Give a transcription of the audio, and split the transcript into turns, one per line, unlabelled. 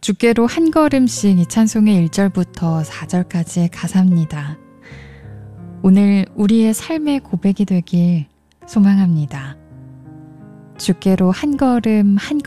주께로 한 걸음씩 이 찬송의 1절부터 4절까지의 가사입니다. 오늘 우리의 삶의 고백이 되길 소망합니다. 주께로 한 걸음 한